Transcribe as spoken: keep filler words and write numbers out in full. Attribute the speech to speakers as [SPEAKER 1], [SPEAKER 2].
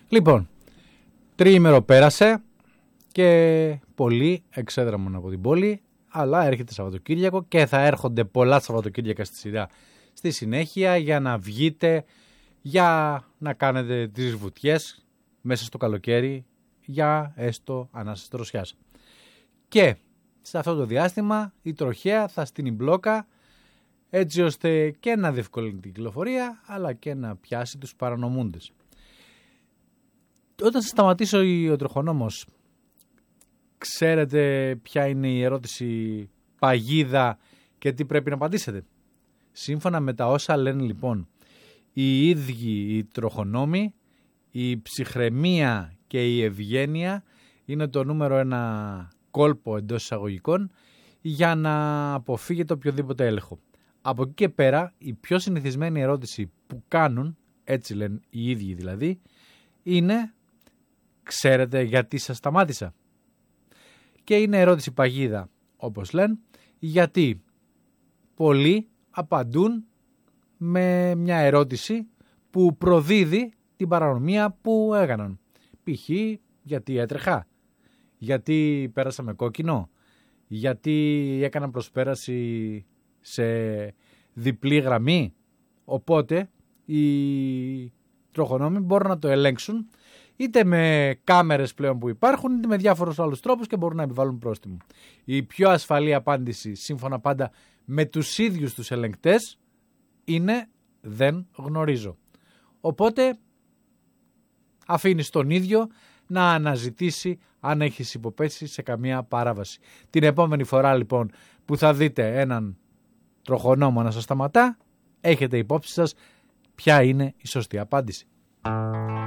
[SPEAKER 1] Λοιπόν, τριήμερο πέρασε και πολλοί εξέδραμαν από την πόλη, αλλά έρχεται Σαββατοκύριακο και θα έρχονται πολλά Σαββατοκύριακα στη σειρά στη συνέχεια για να βγείτε, για να κάνετε τις βουτιές μέσα στο καλοκαίρι, για έστω ανάσες δροσιάς. Και σε αυτό το διάστημα η τροχέα θα στείνει μπλόκα, έτσι ώστε και να διευκολύνει την κυκλοφορία, αλλά και να πιάσει τους παρανομούντες. Όταν σας σταματήσω ο τροχονόμος, ξέρετε ποια είναι η ερώτηση παγίδα και τι πρέπει να απαντήσετε? Σύμφωνα με τα όσα λένε λοιπόν οι ίδιοι οι τροχονόμοι, η ψυχραιμία και η ευγένεια είναι το νούμερο ένα κόλπο εντός εισαγωγικών για να αποφύγετε οποιοδήποτε έλεγχο. Από εκεί και πέρα η πιο συνηθισμένη ερώτηση που κάνουν, έτσι λένε οι ίδιοι δηλαδή, είναι ξέρετε γιατί σας σταμάτησα? Και είναι ερώτηση παγίδα όπως λένε, γιατί πολλοί απαντούν με μια ερώτηση που προδίδει την παρανομία που έκαναν. Π.χ. γιατί έτρεχα, γιατί πέρασα με κόκκινο, γιατί έκανα προσπέραση σε διπλή γραμμή. Οπότε οι τροχονόμοι μπορούν να το ελέγξουν είτε με κάμερες πλέον που υπάρχουν, είτε με διάφορους άλλους τρόπους και μπορούν να επιβάλλουν πρόστιμο. Η πιο ασφαλή απάντηση, σύμφωνα πάντα με τους ίδιους τους ελεγκτές, είναι δεν γνωρίζω. Οπότε αφήνεις τον ίδιο να αναζητήσει αν έχεις υποπέσει σε καμία παράβαση. Την επόμενη φορά λοιπόν που θα δείτε έναν τροχονόμο να σας σταματά, έχετε υπόψη σας ποια είναι η σωστή απάντηση.